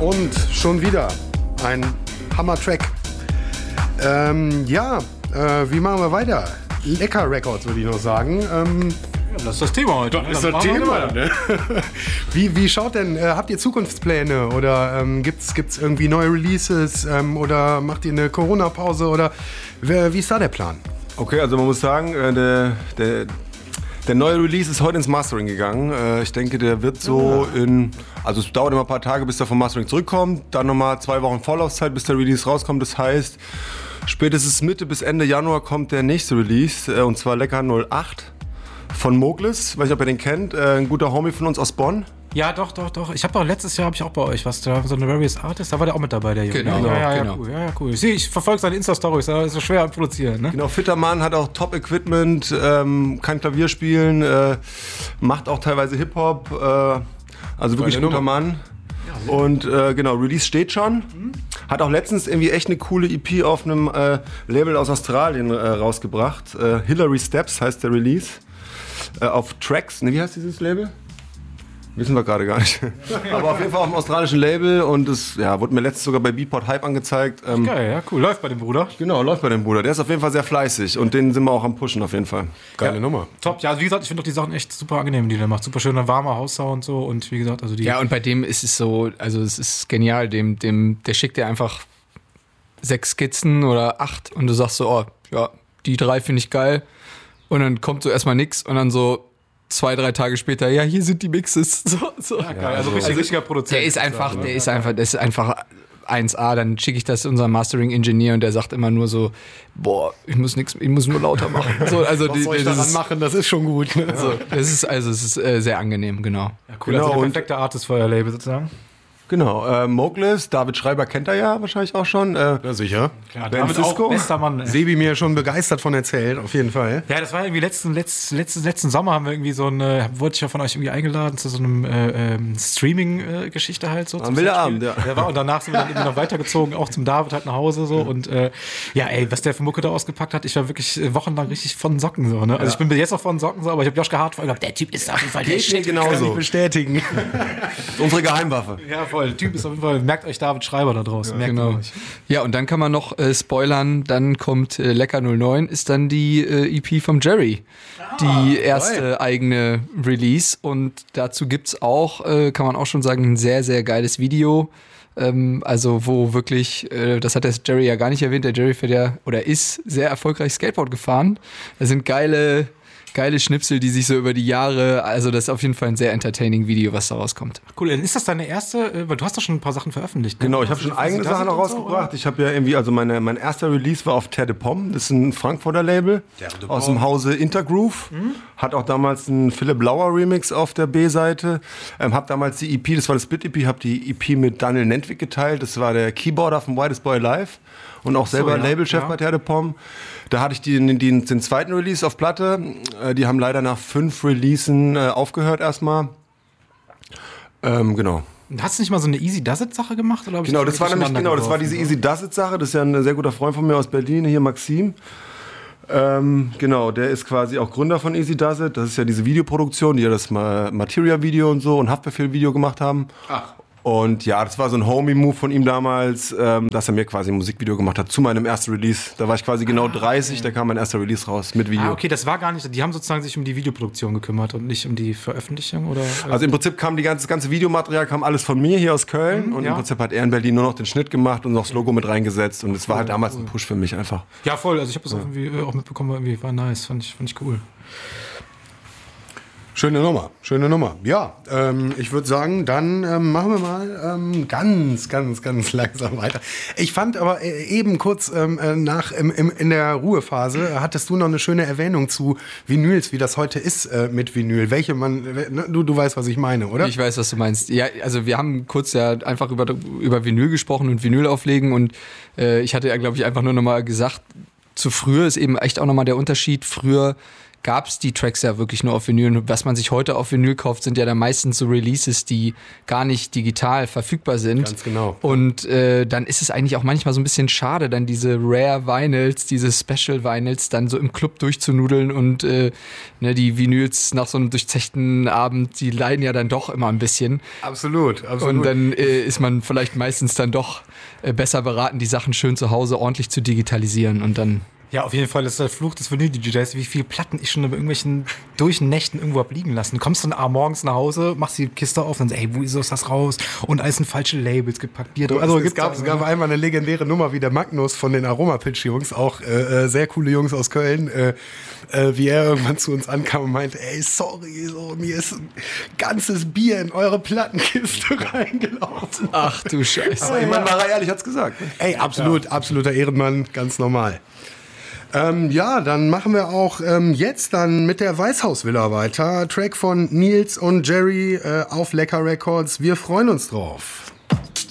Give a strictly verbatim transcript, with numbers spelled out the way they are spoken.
Und schon wieder ein Hammer-Track. Ähm, ja, äh, wie machen wir weiter? Lecker Records, würde ich noch sagen. Ähm, ja, das ist das Thema heute. Das ist das, das Thema. Ne? wie, wie schaut denn, äh, habt ihr Zukunftspläne oder ähm, gibt's, gibt's irgendwie neue Releases ähm, oder macht ihr eine Corona-Pause oder wer, wie ist da der Plan? Okay, also man muss sagen, äh, der, der, der neue Release ist heute ins Mastering gegangen. Äh, ich denke, der wird so ja. in, also es dauert immer ein paar Tage, bis der vom Mastering zurückkommt. Dann nochmal zwei Wochen Vorlaufzeit, bis der Release rauskommt. Das heißt, spätestens Mitte bis Ende Januar kommt der nächste Release, äh, und zwar Lecker null acht von Moglis. Weiß nicht, ob ihr den kennt, äh, ein guter Homie von uns aus Bonn. Ja, doch, doch, doch. Ich habe doch letztes Jahr habe ich auch bei euch was, da so eine Various Artist, da war der auch mit dabei, der Junge. Genau, ja, ja, ja, genau. Cool, ja, ja, cool. Ich, ich verfolge seine Insta-Stories, da ist so schwer am Produzieren, ne? Genau, fitter Mann, hat auch Top-Equipment, ähm, kann Klavier spielen, äh, macht auch teilweise Hip-Hop, äh, also wirklich ein guter Mann. Ja, und äh, genau, Release steht schon. Mhm. Hat auch letztens irgendwie echt eine coole E P auf einem äh, Label aus Australien äh, rausgebracht. Äh, Hillary Steps heißt der Release. Äh, auf Tracks, ne, wie heißt dieses Label? Wissen wir gerade gar nicht. Aber auf jeden Fall auf dem australischen Label und es ja, wurde mir letztens sogar bei Beatport Hype angezeigt. Ähm, Geil, ja, cool. Läuft bei dem Bruder. Genau, läuft bei dem Bruder. Der ist auf jeden Fall sehr fleißig und den sind wir auch am Pushen auf jeden Fall. Geile ja, Nummer. Top. Ja, also wie gesagt, ich finde doch die Sachen echt super angenehm, die der macht. Super schöner, warmer Haussound so und wie gesagt, also die... Ja, und bei dem ist es so, also es ist genial, dem, dem, der schickt dir einfach sechs Skizzen oder acht und du sagst so, oh, ja, die drei finde ich geil und dann kommt so erstmal nix und dann so zwei, drei Tage später, ja, hier sind die Mixes. So, so. Ja, geil. Also richtig, richtiger Produzent. Der ist einfach, der ist einfach, das ist einfach eins A. Dann schicke ich das unserem Mastering-Ingenieur und der sagt immer nur so, boah, ich muss nichts, ich muss nur lauter machen. So, also was die, soll ich das daran ist, machen? Das ist schon gut. Ne? So, das ist also, es ist äh, sehr angenehm, genau. Ja, cool. Genau, also der perfekte Artist für euer Label sozusagen. Genau, äh, Moglis, David Schreiber kennt er ja wahrscheinlich auch schon. Äh, ja, sicher. Klar, Ben David Sisko. auch bester Mann. Ey. Sebi mir schon begeistert von erzählt, auf jeden Fall. Ja, das war irgendwie letzten, letzten, letzten, letzten Sommer haben wir irgendwie so eine, wurde ich ja von euch irgendwie eingeladen zu so einem äh, ähm, Streaming-Geschichte halt so. Am wilder Abend, ja. ja war, und danach sind wir dann irgendwie noch weitergezogen, auch zum David halt nach Hause so. Und äh, ja, ey, was der für Mucke da ausgepackt hat, ich war wirklich wochenlang richtig von Socken so, ne? Also ja. Ich bin bis jetzt noch von Socken so, aber ich habe Joschka Hart gedacht, der Typ ist auf jeden Fall der Shit. Genauso. Kann ich bestätigen. Unsere Geheimwaffe. Ja, voll. Der Typ ist auf jeden Fall, merkt euch David Schreiber da draußen. Ja, merkt genau. euch. Ja, und dann kann man noch äh, spoilern, dann kommt äh, Lecker null neun, ist dann die äh, E P vom Jerry. Ah, die erste geil. eigene Release. Und dazu gibt's auch, äh, kann man auch schon sagen, ein sehr, sehr geiles Video. Ähm, also wo wirklich, äh, das hat der Jerry ja gar nicht erwähnt, der Jerry fährt ja, oder ist sehr erfolgreich Skateboard gefahren. Da sind geile... geile Schnipsel, die sich so über die Jahre, also das ist auf jeden Fall ein sehr entertaining Video, was da rauskommt. Cool, ist das deine erste, weil du hast doch schon ein paar Sachen veröffentlicht. Ne? Genau, ich habe schon eigene Sachen noch rausgebracht. So, ich habe ja irgendwie, also meine, mein erster Release war auf Terre de Pomme, das ist ein Frankfurter Label aus dem Hause Intergroove. Mhm. Hat auch damals einen Philipp Lauer Remix auf der B-Seite. Ähm, hab damals die E P, das war das Split-E P, hab die E P mit Daniel Nentwig geteilt, das war der Keyboarder vom Whitest Boy Live. Und auch selber so, ja, Labelchef ja. bei Terre de Pomme. Da hatte ich den, den, den zweiten Release auf Platte. Die haben leider nach fünf Releasen äh, aufgehört erstmal. Ähm, genau. Hast du nicht mal so eine Easy Does It Sache gemacht? Oder genau, das war nämlich genau, das war diese Easy Does It Sache. Das ist ja ein sehr guter Freund von mir aus Berlin, hier Maxim. Ähm, genau, der ist quasi auch Gründer von Easy Does It. Das ist ja diese Videoproduktion, die ja das Materia-Video und so und Haftbefehl-Video gemacht haben. Ach. Und ja, das war so ein Homie-Move von ihm damals, ähm, dass er mir quasi ein Musikvideo gemacht hat zu meinem ersten Release. Da war ich quasi genau ah, dreißig, okay. Da kam mein erster Release raus mit Video. Ah, okay, das war gar nicht, die haben sozusagen sich um die Videoproduktion gekümmert und nicht um die Veröffentlichung, oder? Also im Prinzip kam die ganze, das ganze Videomaterial kam alles von mir hier aus Köln mhm, und ja. Im Prinzip hat er in Berlin nur noch den Schnitt gemacht und noch das Logo mit reingesetzt und es war halt damals ein Push für mich einfach. Ja, voll, also ich habe das ja. auch, irgendwie auch mitbekommen, irgendwie war nice, fand ich, fand ich cool. Schöne Nummer, schöne Nummer. Ja, ähm, ich würde sagen, dann ähm, machen wir mal ähm, ganz, ganz, ganz langsam weiter. Ich fand aber äh, eben kurz ähm, nach im, im, in der Ruhephase äh, hattest du noch eine schöne Erwähnung zu Vinyls, wie das heute ist äh, mit Vinyl. Welche man, äh, du, du weißt, was ich meine, oder? Ich weiß, was du meinst. Ja, also wir haben kurz ja einfach über, über Vinyl gesprochen und Vinyl auflegen und äh, ich hatte ja, glaube ich, einfach nur noch mal gesagt, zu früher ist eben echt auch noch mal der Unterschied. Früher gab es die Tracks ja wirklich nur auf Vinyl. Und was man sich heute auf Vinyl kauft, sind ja dann meistens so Releases, die gar nicht digital verfügbar sind. Ganz genau. Und äh, dann ist es eigentlich auch manchmal so ein bisschen schade, dann diese Rare Vinyls, diese Special Vinyls dann so im Club durchzunudeln und äh, ne, die Vinyls nach so einem durchzechten Abend, die leiden ja dann doch immer ein bisschen. Absolut, absolut. Und dann äh, ist man vielleicht meistens dann doch äh, besser beraten, die Sachen schön zu Hause ordentlich zu digitalisieren und dann... Ja, auf jeden Fall ist der Fluch des Vinyl-D Js, wie viele Platten ich schon in irgendwelchen Durchnächten irgendwo hab liegen lassen. Du kommst dann morgens nach Hause, machst die Kiste auf und sagst, ey, wo ist das raus? Und alles sind falsche Labels gepackt. Bier also es, gab, es gab einmal eine legendäre Nummer wie der Magnus von den Aroma-Pitch-Jungs, auch äh, sehr coole Jungs aus Köln, äh, äh, wie er irgendwann zu uns ankam und meinte, ey, sorry, so, mir ist ein ganzes Bier in eure Plattenkiste reingelaufen. Ach du Scheiße. Aber jemand war ehrlich, hat's gesagt. Ne? Ey, absolut, ja. Absoluter Ehrenmann, ganz normal. Ähm, ja, dann machen wir auch ähm, jetzt dann mit der Weißhausvilla weiter. Track von Nils und Jerry äh, auf Lecker Records. Wir freuen uns drauf.